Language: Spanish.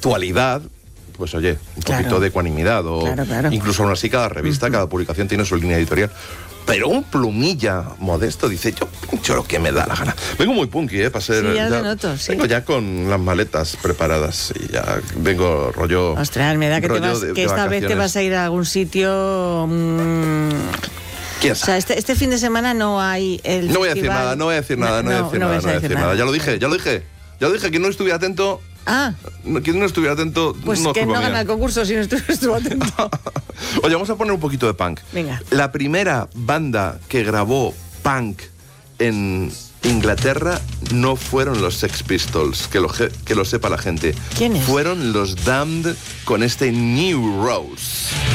actualidad, pues oye, un poquito de ecuanimidad. O incluso aún así cada revista, cada publicación tiene su línea editorial. Pero un plumilla modesto dice, yo pincho lo que me da la gana. Vengo muy punky, para ser... Sí, ya lo noto, sí. Vengo ya con las maletas preparadas y ya vengo rollo... Ostras, me da que, que esta vez te vas a ir a algún sitio... ¿Quién sabe? O sea, este fin de semana no hay el No voy a decir nada, no voy a decir nada. Ya lo dije, que no estuviera atento... Quien no estuviera atento... Pues no que no gana el concurso si no estuvo atento. Oye, vamos a poner un poquito de punk. Venga. La primera banda que grabó punk en Inglaterra no fueron los Sex Pistols, que lo sepa la gente. ¿Quiénes? Fueron los Damned con este New Rose.